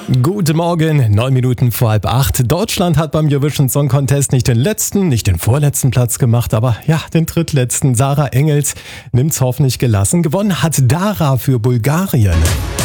Guten Morgen, 9 Minuten vor halb acht. Deutschland hat beim Eurovision Song Contest nicht den letzten, nicht den vorletzten Platz gemacht, aber ja, den drittletzten. Sarah Engels nimmt's hoffentlich gelassen. Gewonnen hat Dara für Bulgarien.